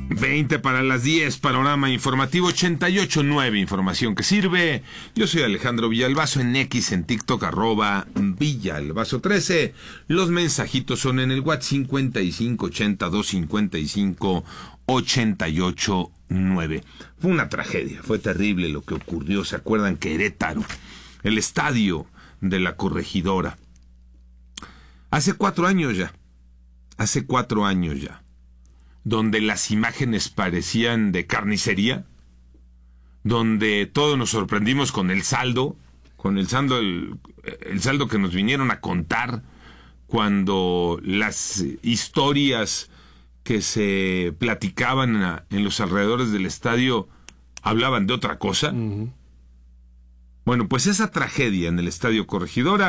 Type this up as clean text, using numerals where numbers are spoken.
20 para las 10, panorama informativo 88.9, información que sirve. Yo soy Alejandro Villalbazo, en X, en TikTok, @Villalbazo13. Los mensajitos son en el WhatsApp 5580-255-88.9. Fue una tragedia, fue terrible lo que ocurrió. ¿Se acuerdan? Querétaro, el estadio de la Corregidora. Hace 4 años ya, donde las imágenes parecían de carnicería, donde todos nos sorprendimos con el saldo que nos vinieron a contar, cuando las historias que se platicaban en los alrededores del estadio hablaban de otra cosa. Bueno, pues esa tragedia en el estadio Corregidora